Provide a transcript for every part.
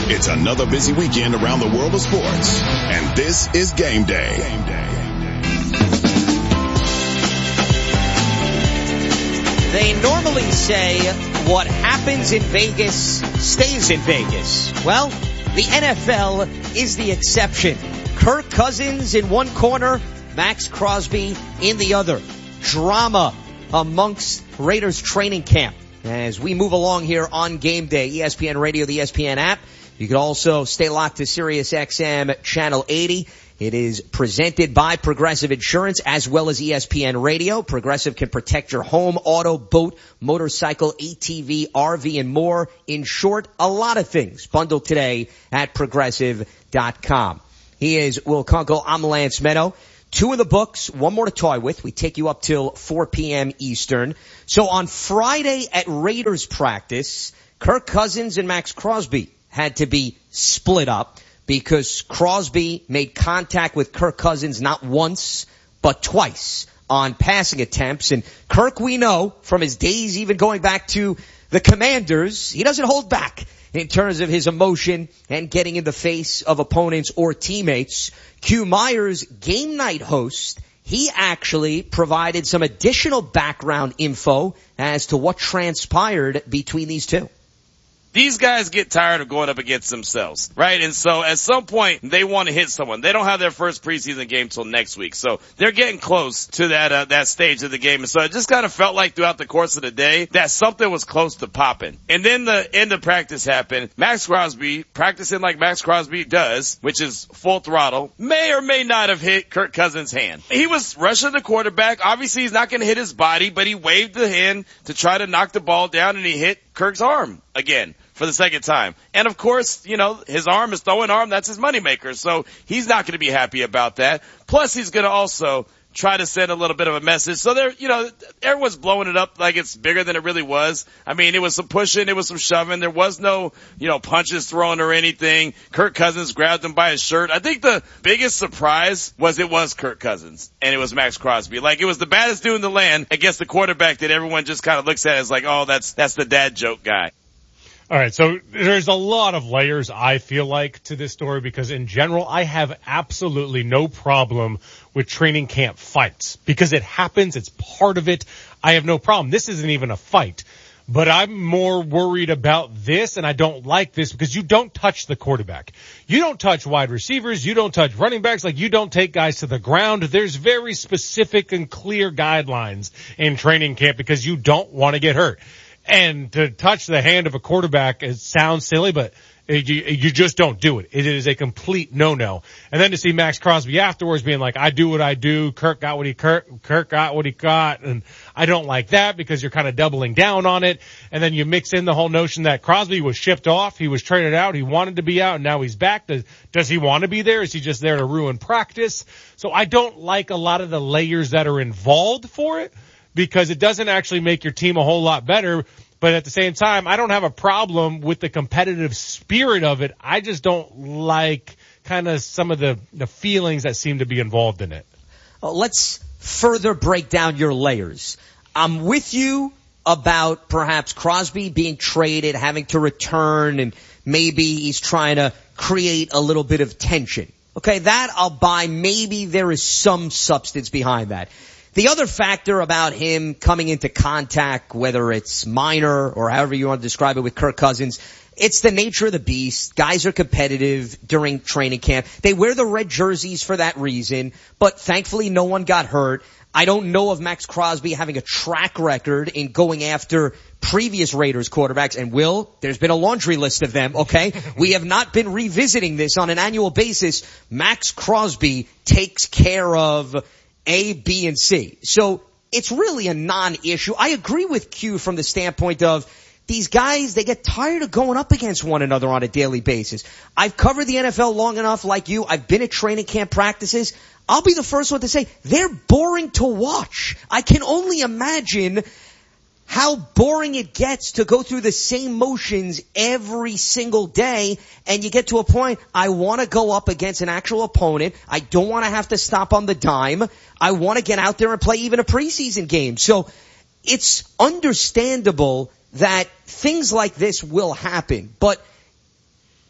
It's another busy weekend around the world of sports, and this is Game Day. They normally say what happens in Vegas stays in Vegas. Well, the NFL is the exception. Kirk Cousins in one corner, Max Crosby in the other. Drama amongst Raiders training camp as we move along here on Game Day. ESPN Radio, the ESPN app. You can also stay locked to Sirius XM Channel 80. It is presented by Progressive Insurance as well as ESPN Radio. Progressive can protect your home, auto, boat, motorcycle, ATV, RV, and more. In short, a lot of things bundled today at Progressive.com. He is Will Kunkel. I'm Lance Meadow. 2 in the books, 1 more to toy with. We take you up till 4 p.m. Eastern. So on Friday at Raiders practice, Kirk Cousins and Max Crosby had to be split up because Crosby made contact with Kirk Cousins not once, but twice on passing attempts. And Kirk, we know from his days even going back to the Commanders, he doesn't hold back in terms of his emotion and getting in the face of opponents or teammates. Q Myers, game night host, he actually provided some additional background info as to what transpired between these two. These guys get tired of going up against themselves, right? And so at some point, they want to hit someone. They don't have their first preseason game till next week. So they're getting close to that stage of the game. And so it just kind of felt like throughout the course of the day that something was close to popping. And then the end of practice happened. Max Crosby, practicing like Max Crosby does, which is full throttle, may or may not have hit Kirk Cousins' hand. He was rushing the quarterback. Obviously, he's not going to hit his body, but he waved the hand to try to knock the ball down, and he hit Kirk's arm again for the second time. And of course, you know, his arm is throwing arm. That's his moneymaker. So he's not going to be happy about that. Plus, he's going to also try to send a little bit of a message. So there, you know, everyone's blowing it up like it's bigger than it really was. I mean, it was some pushing, it was some shoving. There was no, you know, punches thrown or anything. Kirk Cousins grabbed him by his shirt. I think the biggest surprise was it was Kirk Cousins and it was Max Crosby. Like, it was the baddest dude in the land against the quarterback that everyone just kind of looks at as like, oh, that's the dad joke guy. All right, so there's a lot of layers, I feel like, to this story because in general, I have absolutely no problem with training camp fights because it happens. It's part of it. I have no problem. This isn't even a fight, but I'm more worried about this, and I don't like this because you don't touch the quarterback. You don't touch wide receivers. You don't touch running backs. Like, you don't take guys to the ground. There's very specific and clear guidelines in training camp because you don't want to get hurt. And to touch the hand of a quarterback, it sounds silly, but you just don't do it. It is a complete no-no. And then to see Max Crosby afterwards being like, I do what I do, Kirk got what he got, and I don't like that because you're kind of doubling down on it. And then you mix in the whole notion that Crosby was shipped off, he was traded out, he wanted to be out, and now he's back. Does he want to be there? Is he just there to ruin practice? So I don't like a lot of the layers that are involved for it, because it doesn't actually make your team a whole lot better. But at the same time, I don't have a problem with the competitive spirit of it. I just don't like kind of some of the feelings that seem to be involved in it. Let's further break down your layers. I'm with you about perhaps Crosby being traded, having to return, and maybe he's trying to create a little bit of tension. Okay, that I'll buy. Maybe there is some substance behind that. The other factor about him coming into contact, whether it's minor or however you want to describe it with Kirk Cousins, it's the nature of the beast. Guys are competitive during training camp. They wear the red jerseys for that reason, but thankfully no one got hurt. I don't know of Max Crosby having a track record in going after previous Raiders quarterbacks. And Will, there's been a laundry list of them, okay? We have not been revisiting this on an annual basis. Max Crosby takes care of A, B, and C. So it's really a non-issue. I agree with Q from the standpoint of these guys, they get tired of going up against one another on a daily basis. I've covered the NFL long enough like you. I've been at training camp practices. I'll be the first one to say they're boring to watch. I can only imagine how boring it gets to go through the same motions every single day, and you get to a point, I want to go up against an actual opponent. I don't want to have to stop on the dime. I want to get out there and play even a preseason game. So it's understandable that things like this will happen. But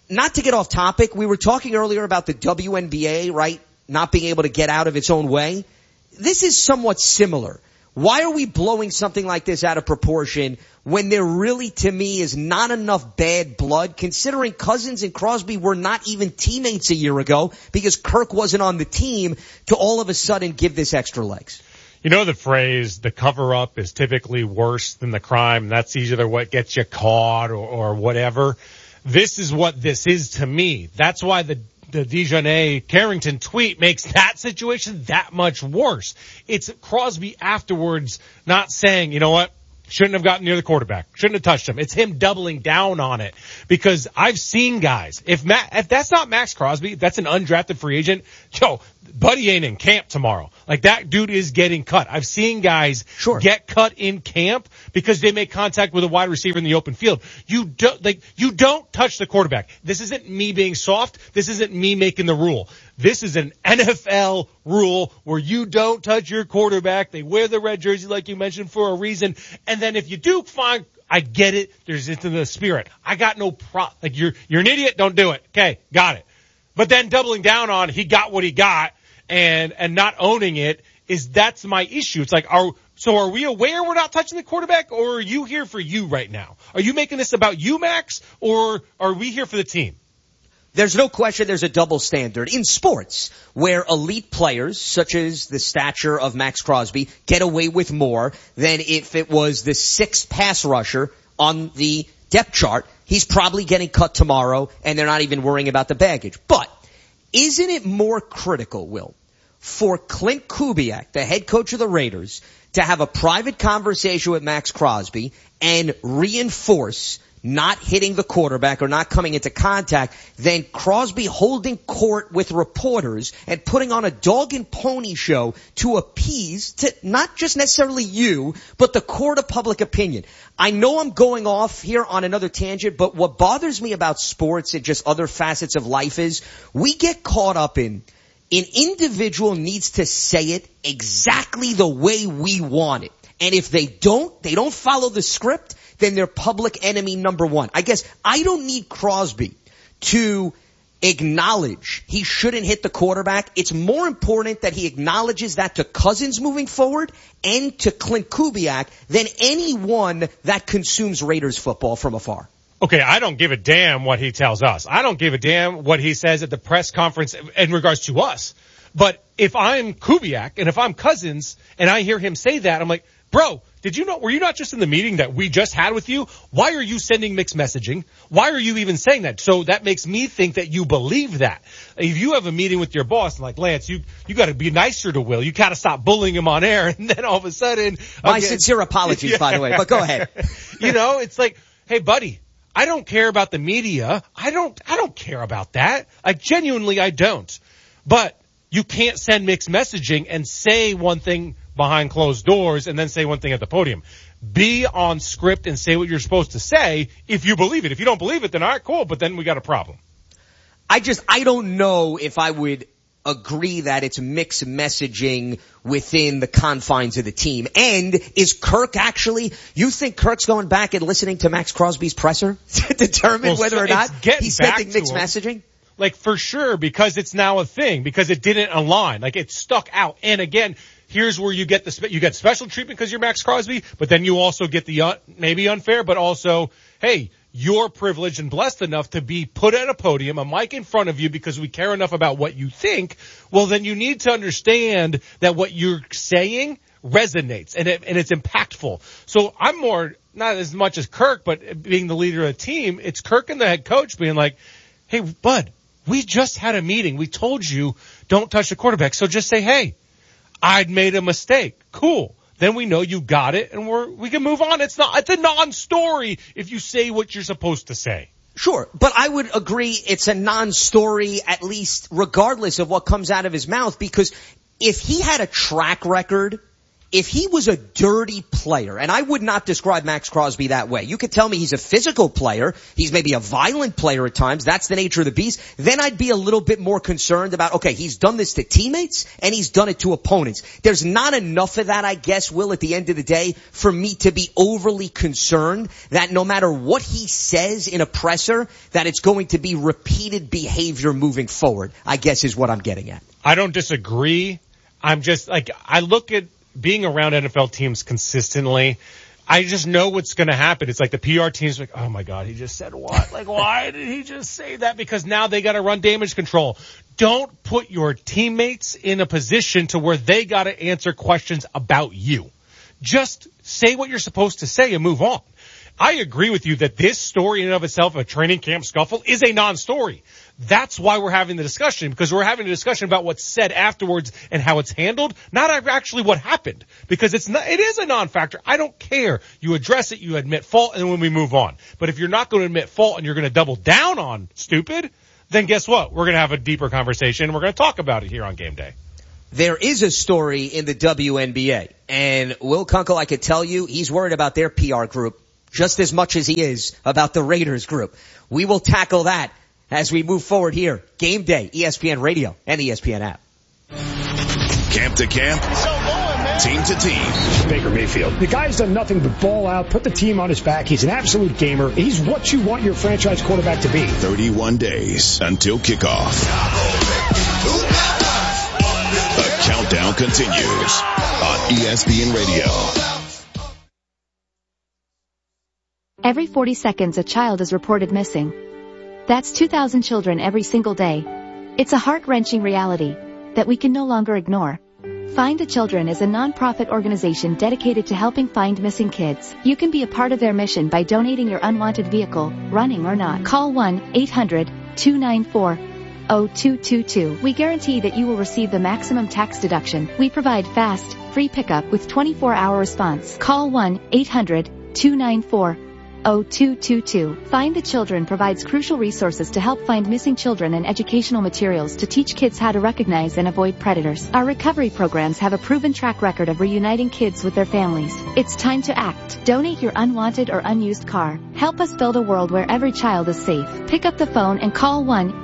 not to get off topic, we were talking earlier about the WNBA, right? Not being able to get out of its own way. This is somewhat similar. Why are we blowing something like this out of proportion when there really, to me, is not enough bad blood, considering Cousins and Crosby were not even teammates a year ago because Kirk wasn't on the team, to all of a sudden give this extra legs? You know the phrase, the cover-up is typically worse than the crime. That's either what gets you caught or whatever. This is what this is to me. That's why the Dejanay Carrington tweet makes that situation that much worse. It's Crosby afterwards not saying, you know what, shouldn't have gotten near the quarterback, shouldn't have touched him. It's him doubling down on it, because I've seen guys, if that's not Max Crosby, if that's an undrafted free agent, buddy ain't in camp tomorrow. Like, that dude is getting cut. I've seen guys get cut in camp because they make contact with a wide receiver in the open field. You don't touch the quarterback. This isn't me being soft. This isn't me making the rule. This is an NFL rule where you don't touch your quarterback. They wear the red jersey, like you mentioned, for a reason. And then if you do, fine. I get it. There's into the spirit. I got no like, you're an idiot. Don't do it. Okay. Got it. But then doubling down on he got what he got and not owning it that's my issue. It's like, are we aware we're not touching the quarterback, or are you here for you right now? Are you making this about you, Max, or are we here for the team? There's no question there's a double standard in sports where elite players, such as the stature of Max Crosby, get away with more than if it was the sixth pass rusher on the depth chart. He's probably getting cut tomorrow, and they're not even worrying about the baggage. But isn't it more critical, Will, for Clint Kubiak, the head coach of the Raiders, to have a private conversation with Max Crosby and reinforce not hitting the quarterback or not coming into contact than Crosby holding court with reporters and putting on a dog and pony show to appease to not just necessarily you, but the court of public opinion? I know I'm going off here on another tangent, but what bothers me about sports and just other facets of life is we get caught up in an individual needs to say it exactly the way we want it. And if they don't follow the script, then they're public enemy number one. I guess I don't need Crosby to acknowledge he shouldn't hit the quarterback. It's more important that he acknowledges that to Cousins moving forward and to Clint Kubiak than anyone that consumes Raiders football from afar. Okay, I don't give a damn what he tells us. I don't give a damn what he says at the press conference in regards to us. But if I'm Kubiak and if I'm Cousins and I hear him say that, I'm like, bro, were you not just in the meeting that we just had with you? Why are you sending mixed messaging? Why are you even saying that? So that makes me think that you believe that. If you have a meeting with your boss, like, Lance, you got to be nicer to Will. You got to stop bullying him on air. And then all of a sudden. My sincere apologies, by the way, but go ahead. It's like, hey, buddy, I don't care about the media. I don't care about that. I don't. But you can't send mixed messaging and say one thing behind closed doors and then say one thing at the podium. Be on script and say what you're supposed to say if you believe it. If you don't believe it, then all right, cool, but then we got a problem. I don't know if I would agree that it's mixed messaging within the confines of the team. And is Kirk you think Kirk's going back and listening to Max Crosby's presser to determine whether or not he's sending mixed messaging? Like, for sure, because it's now a thing, because it didn't align. Like, it stuck out. And again, here's where you get you get special treatment because you're Max Crosby, but then you also get the maybe unfair, but also, hey, you're privileged and blessed enough to be put at a podium, a mic in front of you because we care enough about what you think. Well, then you need to understand that what you're saying resonates and it's impactful. So I'm more, not as much as Kirk, but being the leader of the team, it's Kirk and the head coach being like, hey, bud, we just had a meeting. We told you don't touch the quarterback. So just say, hey, I'd made a mistake. Cool. Then we know you got it and we can move on. It's a non-story if you say what you're supposed to say. Sure. But I would agree it's a non-story, at least regardless of what comes out of his mouth, because if he had a track record if he was a dirty player, and I would not describe Max Crosby that way. You could tell me he's a physical player. He's maybe a violent player at times. That's the nature of the beast. Then I'd be a little bit more concerned about, okay, he's done this to teammates and he's done it to opponents. There's not enough of that, I guess, Will, at the end of the day, for me to be overly concerned that no matter what he says in a presser, that it's going to be repeated behavior moving forward, I guess is what I'm getting at. I don't disagree. I'm just like, I look at being around NFL teams consistently, I just know what's going to happen. It's like the PR team's like, oh my God, he just said what? Like, why did he just say that? Because now they got to run damage control. Don't put your teammates in a position to where they got to answer questions about you. Just say what you're supposed to say and move on. I agree with you that this story in and of itself, a training camp scuffle, is a non-story. That's why we're having the discussion, because we're having a discussion about what's said afterwards and how it's handled, not actually what happened. Because it is a non-factor. I don't care. You address it, you admit fault, and then we move on. But if you're not going to admit fault and you're going to double down on stupid, then guess what? We're going to have a deeper conversation and we're going to talk about it here on Game Day. There is a story in the WNBA, and Will Kunkel, I could tell you, he's worried about their PR group just as much as he is about the Raiders group. We will tackle that as we move forward here. Game Day, ESPN Radio and ESPN app. Camp to camp, team to team. Baker Mayfield. The guy's done nothing but ball out, put the team on his back. He's an absolute gamer. He's what you want your franchise quarterback to be. 31 days until kickoff. The countdown continues on ESPN Radio. Every 40 seconds a child is reported missing. That's 2,000 children every single day. It's a heart-wrenching reality that we can no longer ignore. Find the Children is a non-profit organization dedicated to helping find missing kids. You can be a part of their mission by donating your unwanted vehicle, running or not. Call 1-800-294-0222. We guarantee that you will receive the maximum tax deduction. We provide fast, free pickup with 24-hour response. Call 1-800-294-0222. Find the Children provides crucial resources to help find missing children and educational materials to teach kids how to recognize and avoid predators. Our recovery programs have a proven track record of reuniting kids with their families. It's time to act. Donate your unwanted or unused car. Help us build a world where every child is safe. Pick up the phone and call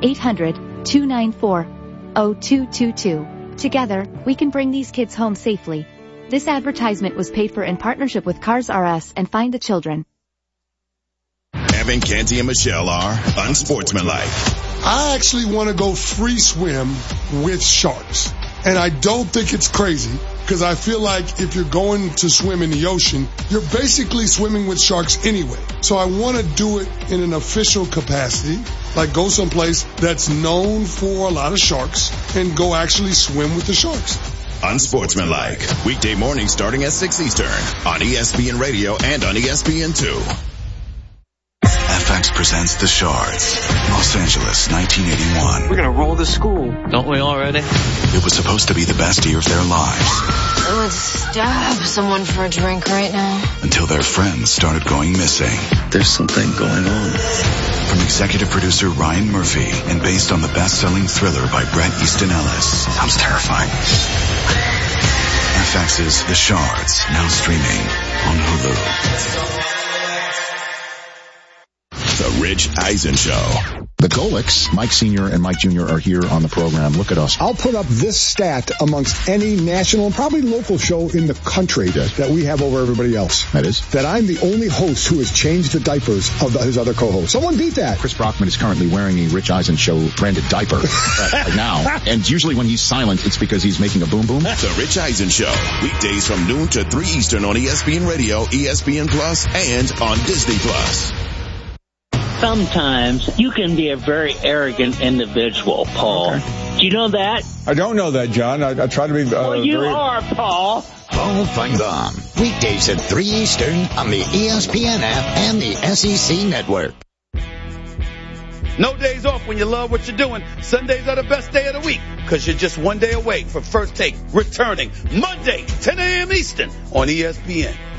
1-800-294-0222. Together, we can bring these kids home safely. This advertisement was paid for in partnership with Cars R Us and Find the Children. Evan, Canty, and Michelle are unsportsmanlike. I actually want to go free swim with sharks. And I don't think it's crazy, because I feel like if you're going to swim in the ocean, you're basically swimming with sharks anyway. So I want to do it in an official capacity, like go someplace that's known for a lot of sharks and go actually swim with the sharks. Unsportsmanlike. Weekday mornings starting at 6 Eastern on ESPN Radio and on ESPN2. FX presents The Shards, Los Angeles, 1981. We're gonna roll the school. Don't we already? It was supposed to be the best year of their lives. I would stab someone for a drink right now. Until their friends started going missing. There's something going on. From executive producer Ryan Murphy and based on the best-selling thriller by Bret Easton Ellis. Sounds terrifying. FX's The Shards, now streaming on Hulu. The Rich Eisen Show. The Golics, Mike Sr. and Mike Jr. are here on the program. Look at us. I'll put up this stat amongst any national and probably local show in the country that we have over everybody else. That is? That I'm the only host who has changed the diapers of his other co-hosts. Someone beat that. Chris Brockman is currently wearing a Rich Eisen Show branded diaper right now. And usually when he's silent, it's because he's making a boom boom. The Rich Eisen Show. Weekdays from noon to 3 Eastern on ESPN Radio, ESPN Plus, and on Disney Plus. Sometimes you can be a very arrogant individual, Paul. Okay. Do you know that? I don't know that, John. I try to be well, you are, Paul. Paul Feinbaum. Weekdays at 3 Eastern on the ESPN app and the SEC Network. No days off when you love what you're doing. Sundays are the best day of the week because you're just one day away from First Take returning Monday, 10 a.m. Eastern on ESPN.